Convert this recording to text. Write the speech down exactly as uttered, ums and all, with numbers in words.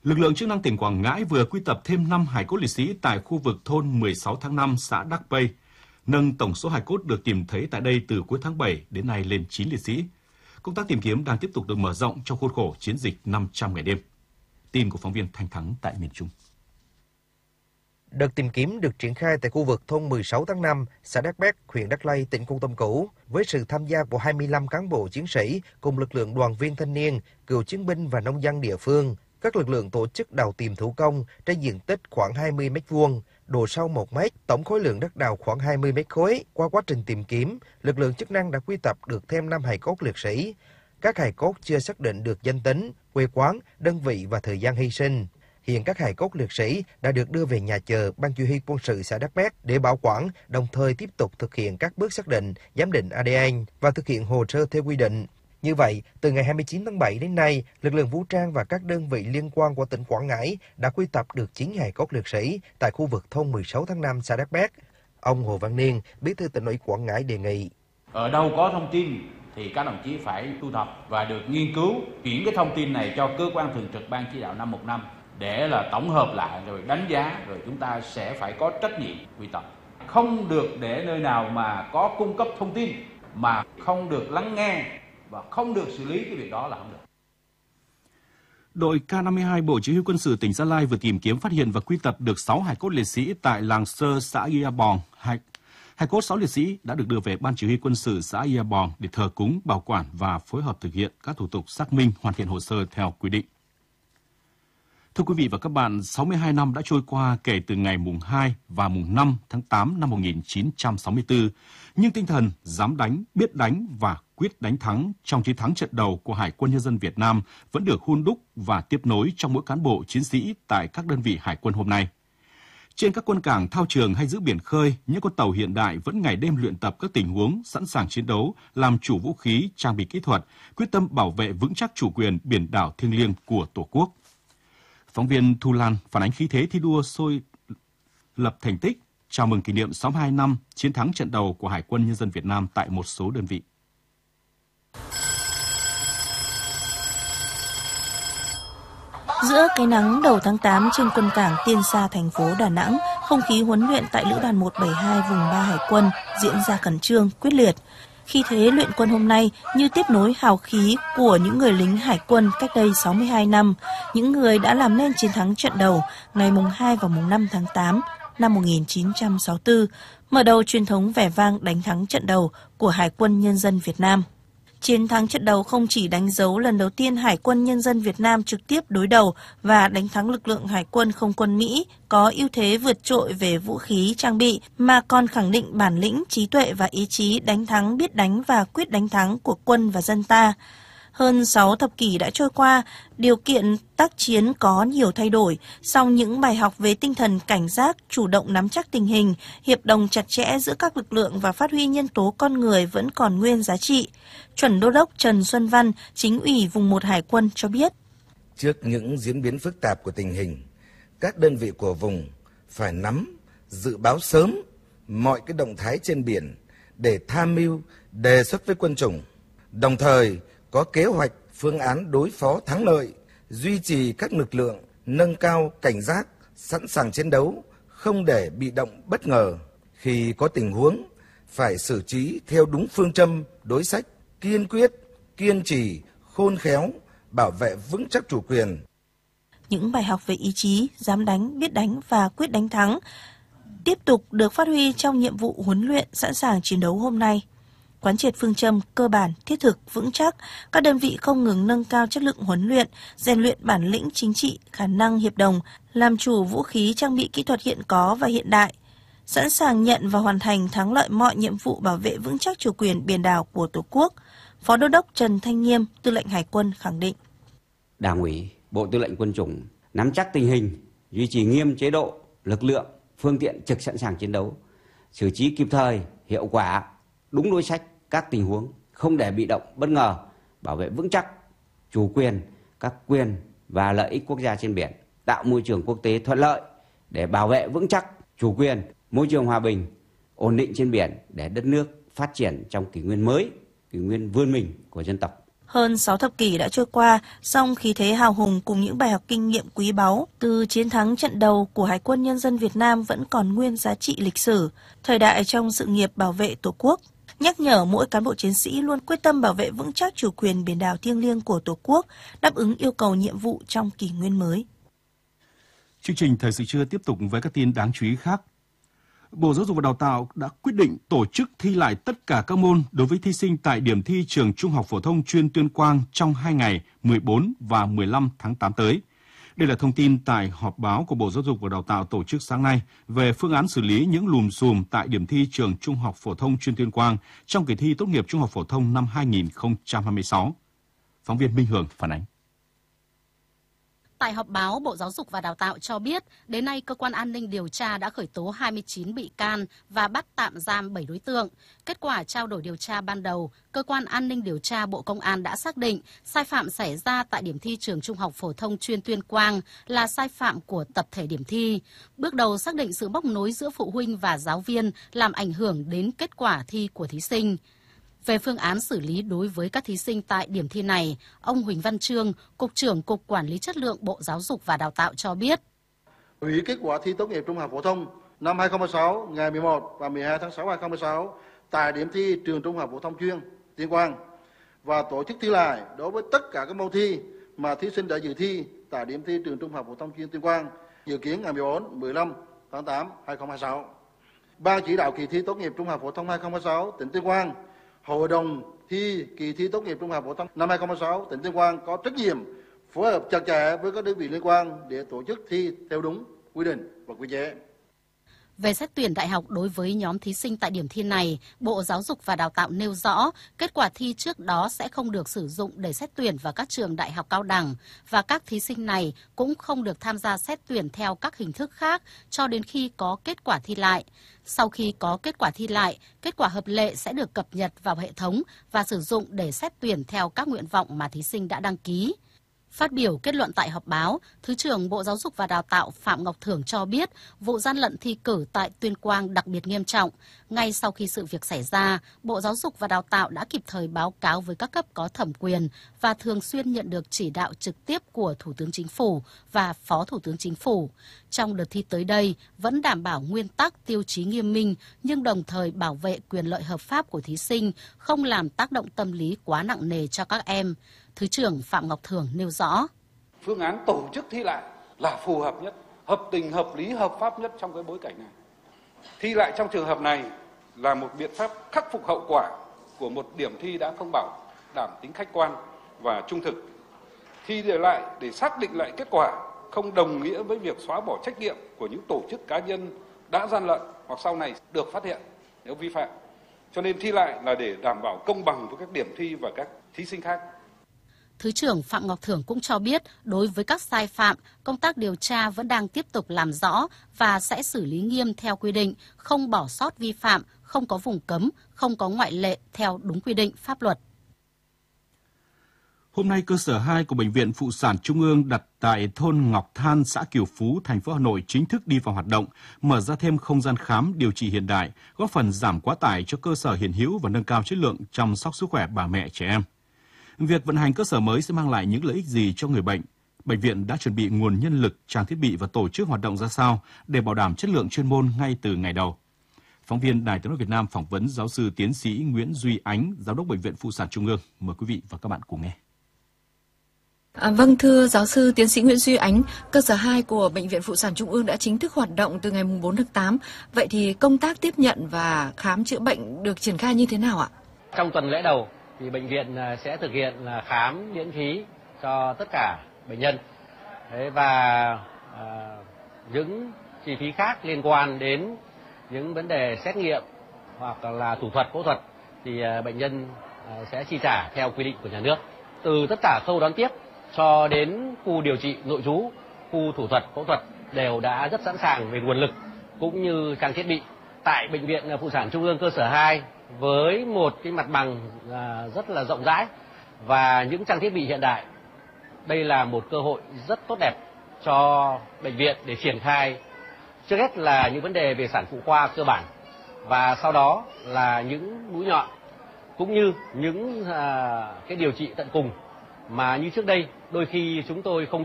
Lực lượng chức năng tỉnh Quảng Ngãi vừa quy tập thêm năm hài cốt liệt sĩ tại khu vực thôn mười sáu tháng năm, xã Đắc Pây, nâng tổng số hài cốt được tìm thấy tại đây từ cuối tháng bảy đến nay lên chín liệt sĩ. Công tác tìm kiếm đang tiếp tục được mở rộng trong khuôn khổ chiến dịch năm trăm ngày đêm. Tin của phóng viên Thanh Thắng tại miền Trung. Đợt tìm kiếm được triển khai tại khu vực thôn mười sáu tháng năm, xã Đắc Béc, huyện Đắc Lây, tỉnh Kon Tum Cửu, với sự tham gia của hai mươi lăm cán bộ chiến sĩ cùng lực lượng đoàn viên thanh niên, cựu chiến binh và nông dân địa phương. Các lực lượng tổ chức đào tìm thủ công trên diện tích khoảng hai mươi mét vuông, độ sâu một mét, tổng khối lượng đất đào khoảng hai mươi mét khối. Qua quá trình tìm kiếm, lực lượng chức năng đã quy tập được thêm năm hài cốt liệt sĩ. Các hài cốt chưa xác định được danh tính, quê quán, đơn vị và thời gian hy sinh. Hiện các hài cốt liệt sĩ đã được đưa về nhà chờ Ban Chỉ huy quân sự xã Đắc Béc để bảo quản, đồng thời tiếp tục thực hiện các bước xác định, giám định a đê en và thực hiện hồ sơ theo quy định. Như vậy, từ ngày hai mươi chín tháng bảy đến nay, lực lượng vũ trang và các đơn vị liên quan của tỉnh Quảng Ngãi đã quy tập được chín hài cốt liệt sĩ tại khu vực thôn mười sáu tháng năm, xã Đắc Béc. Ông Hồ Văn Niên, Bí thư Tỉnh ủy Quảng Ngãi đề nghị: ở đâu có thông tin thì các đồng chí phải thu thập và được nghiên cứu, chuyển cái thông tin này cho cơ quan thường trực Ban chỉ đạo năm một năm để là tổng hợp lại rồi đánh giá, rồi chúng ta sẽ phải có trách nhiệm quy tập. Không được để nơi nào mà có cung cấp thông tin mà không được lắng nghe và không được xử lý cái việc đó là không được. Đội K năm mươi hai Bộ Chỉ huy Quân sự tỉnh Gia Lai vừa tìm kiếm, phát hiện và quy tập được sáu hài cốt liệt sĩ tại làng Sơ, xã Ia Bòng. Hai, hài cốt sáu liệt sĩ đã được đưa về Ban Chỉ huy Quân sự xã Ia Bòng để thờ cúng, bảo quản và phối hợp thực hiện các thủ tục xác minh, hoàn thiện hồ sơ theo quy định. Thưa quý vị và các bạn, sáu mươi hai năm đã trôi qua kể từ ngày mùng hai và mùng năm tháng tám năm một nghìn chín trăm sáu mươi tư, nhưng tinh thần dám đánh, biết đánh và quyết đánh thắng trong chiến thắng trận đầu của Hải quân Nhân dân Việt Nam vẫn được hun đúc và tiếp nối trong mỗi cán bộ chiến sĩ tại các đơn vị hải quân hôm nay. Trên các quân cảng, thao trường hay giữa biển khơi, những con tàu hiện đại vẫn ngày đêm luyện tập các tình huống, sẵn sàng chiến đấu, làm chủ vũ khí, trang bị kỹ thuật, quyết tâm bảo vệ vững chắc chủ quyền biển đảo thiêng liêng của Tổ quốc. Phóng viên Thu Lan phản ánh khí thế thi đua sôi lập thành tích, chào mừng kỷ niệm sáu mươi hai năm chiến thắng trận đầu của Hải quân Nhân dân Việt Nam tại một số đơn vị. Giữa cái nắng đầu tháng tám trên quân cảng Tiên Sa, thành phố Đà Nẵng, không khí huấn luyện tại Lữ đoàn một bảy hai vùng ba Hải quân diễn ra khẩn trương, quyết liệt. Khi thế luyện quân hôm nay như tiếp nối hào khí của những người lính hải quân cách đây sáu mươi hai năm, những người đã làm nên chiến thắng trận đầu ngày mùng hai và mùng năm tháng tám năm một nghìn chín trăm sáu mươi tư, mở đầu truyền thống vẻ vang đánh thắng trận đầu của Hải quân Nhân dân Việt Nam. Chiến thắng trận đầu không chỉ đánh dấu lần đầu tiên Hải quân Nhân dân Việt Nam trực tiếp đối đầu và đánh thắng lực lượng Hải quân không quân Mỹ có ưu thế vượt trội về vũ khí trang bị, mà còn khẳng định bản lĩnh, trí tuệ và ý chí đánh thắng, biết đánh và quyết đánh thắng của quân và dân ta. Hơn sáu thập kỷ đã trôi qua, điều kiện tác chiến có nhiều thay đổi, song những bài học về tinh thần cảnh giác, chủ động nắm chắc tình hình, hiệp đồng chặt chẽ giữa các lực lượng và phát huy nhân tố con người vẫn còn nguyên giá trị. Chuẩn Đô đốc Trần Xuân Văn, Chính ủy vùng một Hải quân cho biết. Trước những diễn biến phức tạp của tình hình, các đơn vị của vùng phải nắm, dự báo sớm mọi cái động thái trên biển để tham mưu, đề xuất với quân chủng, đồng thời có kế hoạch, phương án đối phó thắng lợi, duy trì các lực lượng, nâng cao cảnh giác, sẵn sàng chiến đấu, không để bị động bất ngờ. Khi có tình huống, phải xử trí theo đúng phương châm, đối sách, kiên quyết, kiên trì, khôn khéo, bảo vệ vững chắc chủ quyền. Những bài học về ý chí, dám đánh, biết đánh và quyết đánh thắng tiếp tục được phát huy trong nhiệm vụ huấn luyện sẵn sàng chiến đấu hôm nay. Quán triệt phương châm cơ bản, thiết thực, vững chắc, các đơn vị không ngừng nâng cao chất lượng huấn luyện, rèn luyện bản lĩnh chính trị, khả năng hiệp đồng, làm chủ vũ khí trang bị kỹ thuật hiện có và hiện đại, sẵn sàng nhận và hoàn thành thắng lợi mọi nhiệm vụ bảo vệ vững chắc chủ quyền biển đảo của Tổ quốc. Phó Đô đốc Trần Thanh Nghiêm, Tư lệnh Hải quân khẳng định. Đảng ủy, Bộ Tư lệnh Quân chủng nắm chắc tình hình, duy trì nghiêm chế độ, lực lượng, phương tiện trực sẵn sàng chiến đấu, xử trí kịp thời, hiệu quả, đúng đối sách các tình huống, không để bị động bất ngờ, bảo vệ vững chắc chủ quyền, các quyền và lợi ích quốc gia trên biển, tạo môi trường quốc tế thuận lợi để bảo vệ vững chắc chủ quyền, môi trường hòa bình, ổn định trên biển để đất nước phát triển trong kỷ nguyên mới, kỷ nguyên vươn mình của dân tộc. Hơn sáu thập kỷ đã trôi qua, song khí thế hào hùng cùng những bài học kinh nghiệm quý báu từ chiến thắng trận đầu của Hải quân Nhân dân Việt Nam vẫn còn nguyên giá trị lịch sử, thời đại trong sự nghiệp bảo vệ Tổ quốc, nhắc nhở mỗi cán bộ chiến sĩ luôn quyết tâm bảo vệ vững chắc chủ quyền biển đảo thiêng liêng của Tổ quốc, đáp ứng yêu cầu nhiệm vụ trong kỷ nguyên mới. Chương trình Thời sự trưa tiếp tục với các tin đáng chú ý khác. Bộ Giáo dục và Đào tạo đã quyết định tổ chức thi lại tất cả các môn đối với thí sinh tại điểm thi trường Trung học phổ thông chuyên Tuyên Quang trong hai ngày mười bốn và mười lăm tháng tám tới. Đây là thông tin tại họp báo của Bộ Giáo dục và Đào tạo tổ chức sáng nay về phương án xử lý những lùm xùm tại điểm thi trường Trung học phổ thông chuyên Tuyên Quang trong kỳ thi tốt nghiệp Trung học phổ thông năm hai nghìn không trăm hai mươi sáu. Phóng viên Minh Hường phản ánh. Tại họp báo, Bộ Giáo dục và Đào tạo cho biết, đến nay cơ quan an ninh điều tra đã khởi tố hai mươi chín bị can và bắt tạm giam bảy đối tượng. Kết quả trao đổi điều tra ban đầu, cơ quan an ninh điều tra Bộ Công an đã xác định sai phạm xảy ra tại điểm thi trường Trung học phổ thông chuyên Tuyên Quang là sai phạm của tập thể điểm thi. Bước đầu xác định sự bóc nối giữa phụ huynh và giáo viên làm ảnh hưởng đến kết quả thi của thí sinh. Về phương án xử lý đối với các thí sinh tại điểm thi này, ông Huỳnh Văn Trương, Cục trưởng Cục Quản lý Chất lượng Bộ Giáo dục và Đào tạo cho biết. Hủy kết quả thi tốt nghiệp trung học phổ thông năm hai nghìn không trăm mười sáu ngày mười một và mười hai tháng sáu năm hai nghìn không trăm mười sáu tại điểm thi trường Trung học phổ thông chuyên Tuyên Quang và tổ chức thi lại đối với tất cả các môn thi mà thí sinh đã dự thi tại điểm thi trường Trung học phổ thông chuyên Tuyên Quang dự kiến ngày mười bốn, mười lăm tháng tám năm hai nghìn không trăm hai mươi sáu. Ban chỉ đạo kỳ thi tốt nghiệp Trung học phổ thông hai nghìn không trăm hai mươi sáu tỉnh Tuyên Quang, Hội đồng thi kỳ thi tốt nghiệp Trung học phổ thông năm hai nghìn không trăm mười sáu tỉnh Tuyên Quang có trách nhiệm phối hợp chặt chẽ với các đơn vị liên quan để tổ chức thi theo đúng quy định và quy chế. Về xét tuyển đại học đối với nhóm thí sinh tại điểm thi này, Bộ Giáo dục và Đào tạo nêu rõ kết quả thi trước đó sẽ không được sử dụng để xét tuyển vào các trường đại học cao đẳng và các thí sinh này cũng không được tham gia xét tuyển theo các hình thức khác cho đến khi có kết quả thi lại. Sau khi có kết quả thi lại, kết quả hợp lệ sẽ được cập nhật vào hệ thống và sử dụng để xét tuyển theo các nguyện vọng mà thí sinh đã đăng ký. Phát biểu kết luận tại họp báo, Thứ trưởng Bộ Giáo dục và Đào tạo Phạm Ngọc Thưởng cho biết vụ gian lận thi cử tại Tuyên Quang đặc biệt nghiêm trọng. Ngay sau khi sự việc xảy ra, Bộ Giáo dục và Đào tạo đã kịp thời báo cáo với các cấp có thẩm quyền và thường xuyên nhận được chỉ đạo trực tiếp của Thủ tướng Chính phủ và Phó Thủ tướng Chính phủ. Trong đợt thi tới đây, vẫn đảm bảo nguyên tắc tiêu chí nghiêm minh nhưng đồng thời bảo vệ quyền lợi hợp pháp của thí sinh, không làm tác động tâm lý quá nặng nề cho các em. Thứ trưởng Phạm Ngọc Thưởng nêu rõ. Phương án tổ chức thi lại là phù hợp nhất, hợp tình, hợp lý, hợp pháp nhất trong cái bối cảnh này. Thi lại trong trường hợp này là một biện pháp khắc phục hậu quả của một điểm thi đã không bảo đảm tính khách quan và trung thực. Thi lại để xác định lại kết quả không đồng nghĩa với việc xóa bỏ trách nhiệm của những tổ chức cá nhân đã gian lận hoặc sau này được phát hiện nếu vi phạm. Cho nên thi lại là để đảm bảo công bằng với các điểm thi và các thí sinh khác. Thứ trưởng Phạm Ngọc Thưởng cũng cho biết, đối với các sai phạm, công tác điều tra vẫn đang tiếp tục làm rõ và sẽ xử lý nghiêm theo quy định, không bỏ sót vi phạm, không có vùng cấm, không có ngoại lệ theo đúng quy định pháp luật. Hôm nay, cơ sở hai của Bệnh viện Phụ sản Trung ương đặt tại thôn Ngọc Than, xã Kiều Phú, thành phố Hà Nội chính thức đi vào hoạt động, mở ra thêm không gian khám điều trị hiện đại, góp phần giảm quá tải cho cơ sở hiện hữu và nâng cao chất lượng chăm sóc sức khỏe bà mẹ trẻ em. Việc vận hành cơ sở mới sẽ mang lại những lợi ích gì cho người bệnh? Bệnh viện đã chuẩn bị nguồn nhân lực, trang thiết bị và tổ chức hoạt động ra sao để bảo đảm chất lượng chuyên môn ngay từ ngày đầu? Phóng viên Đài Tiếng nói Việt Nam phỏng vấn giáo sư tiến sĩ Nguyễn Duy Ánh, Giám đốc Bệnh viện Phụ sản Trung ương. Mời quý vị và các bạn cùng nghe. À, vâng, thưa giáo sư tiến sĩ Nguyễn Duy Ánh, cơ sở hai của Bệnh viện Phụ sản Trung ương đã chính thức hoạt động từ ngày bốn tháng tám. Vậy thì công tác tiếp nhận và khám chữa bệnh được triển khai như thế nào ạ? Trong tuần lễ đầu thì bệnh viện sẽ thực hiện khám miễn phí cho tất cả bệnh nhân. Đấy, và à, những chi phí khác liên quan đến những vấn đề xét nghiệm hoặc là thủ thuật, phẫu thuật thì à, bệnh nhân à, sẽ chi trả theo quy định của nhà nước. Từ tất cả khâu đón tiếp cho đến khu điều trị nội trú, khu thủ thuật, phẫu thuật đều đã rất sẵn sàng về nguồn lực cũng như trang thiết bị. Tại Bệnh viện Phụ sản Trung ương cơ sở hai với một cái mặt bằng rất là rộng rãi và những trang thiết bị hiện đại, đây là một cơ hội rất tốt đẹp cho bệnh viện để triển khai trước hết là những vấn đề về sản phụ khoa cơ bản và sau đó là những mũi nhọn cũng như những à, cái điều trị tận cùng mà như trước đây đôi khi chúng tôi không